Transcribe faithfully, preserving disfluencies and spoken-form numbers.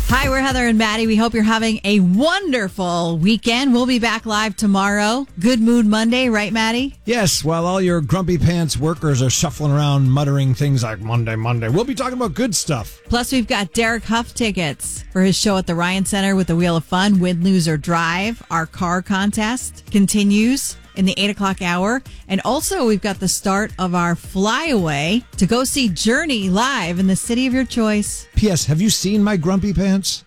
Hi, we're Heather and Maddie. We hope you're having a wonderful weekend. We'll be back live tomorrow. Good Mood Monday, right, Maddie? Yes, while all your grumpy pants workers are shuffling around muttering things like Monday, Monday, we'll be talking about good stuff. Plus, we've got Derek Huff tickets for his show at the Ryan Center with the Wheel of Fun, Win, Lose, or Drive. Our car contest continues in the eight o'clock hour. And also, we've got the start of our flyaway to go see Journey live in the city of your choice. P S. Have you seen my grumpy pants?